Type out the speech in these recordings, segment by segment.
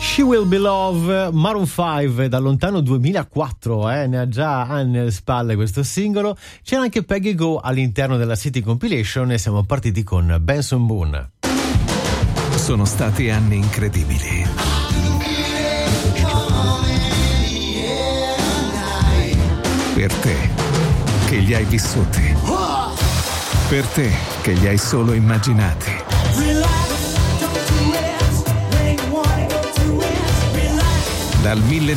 She Will Be Love, Maroon 5 dal lontano 2004, ne ha già anni alle spalle questo singolo. C'era anche Peggy Go all'interno della City Compilation e siamo partiti con Benson Boone. Sono stati anni incredibili. Per te che li hai vissuti. Per te che li hai solo immaginati. Dal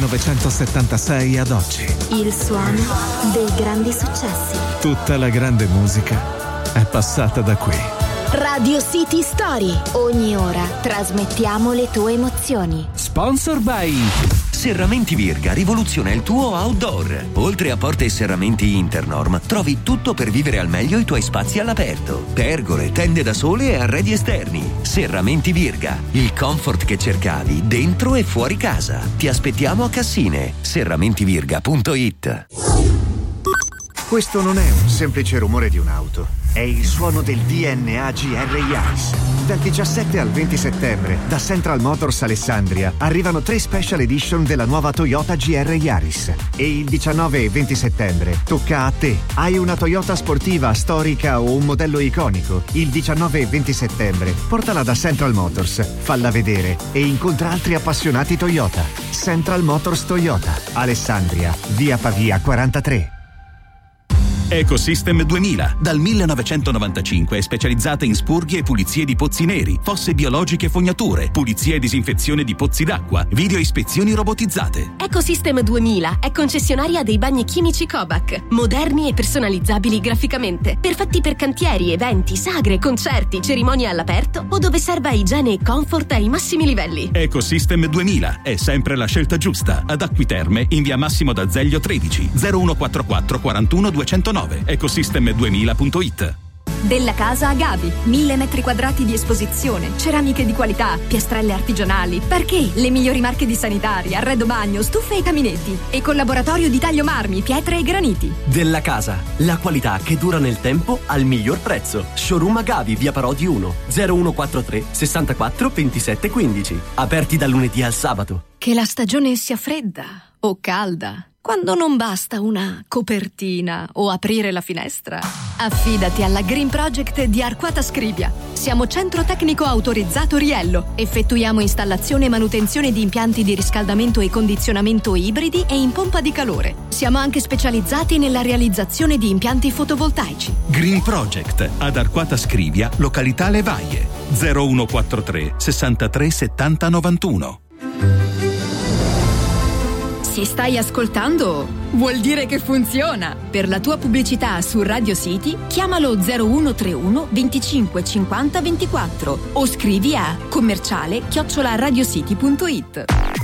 1976 ad oggi. Il suono dei grandi successi. Tutta la grande musica è passata da qui. Radio City Story. Ogni ora trasmettiamo le tue emozioni. Sponsor by Serramenti Virga rivoluziona il tuo outdoor. Oltre a porte e serramenti Internorm, trovi tutto per vivere al meglio i tuoi spazi all'aperto. Pergole, tende da sole e arredi esterni. Serramenti Virga, il comfort che cercavi dentro e fuori casa. Ti aspettiamo a Cassine. serramentivirga.it. Questo non è un semplice rumore di un'auto. È il suono del DNA GR Yaris. Dal 17 al 20 settembre, da Central Motors Alessandria, arrivano 3 special edition della nuova Toyota GR Yaris. E il 19 e 20 settembre tocca a te. Hai una Toyota sportiva, storica o un modello iconico? Il 19 e 20 settembre portala da Central Motors, falla vedere e incontra altri appassionati Toyota. Central Motors Toyota, Alessandria, via Pavia 43. Ecosystem 2000, dal 1995 è specializzata in spurghe e pulizie di pozzi neri, fosse biologiche e fognature, pulizia e disinfezione di pozzi d'acqua, video ispezioni robotizzate. Ecosystem 2000 è concessionaria dei bagni chimici Kovac, moderni e personalizzabili graficamente, perfetti per cantieri, eventi, sagre, concerti, cerimonie all'aperto o dove serva igiene e comfort ai massimi livelli. Ecosystem 2000 è sempre la scelta giusta, ad Acquiterme in via Massimo d'Azeglio 13 0144 41 209. Ecosystem2000.it. Della Casa Agavi, 1000 metri quadrati di esposizione, ceramiche di qualità, piastrelle artigianali, parquet, le migliori marche di sanitari, arredo bagno, stufe e caminetti e collaboratorio di taglio marmi, pietre e graniti. Della Casa, la qualità che dura nel tempo al miglior prezzo. Showroom Agavi, via Parodi 1, 0143 64 27 15. Aperti dal lunedì al sabato. Che la stagione sia fredda o calda, quando non basta una copertina o aprire la finestra, affidati alla Green Project di Arquata Scrivia. Siamo centro tecnico autorizzato Riello. Effettuiamo installazione e manutenzione di impianti di riscaldamento e condizionamento ibridi e in pompa di calore. Siamo anche specializzati nella realizzazione di impianti fotovoltaici. Green Project ad Arquata Scrivia, località Le Vaie, 0143 63 70 91. Se stai ascoltando, vuol dire che funziona. Per la tua pubblicità su Radio City, chiamalo 0131 25 50 24 o scrivi a commerciale@radiocity.it.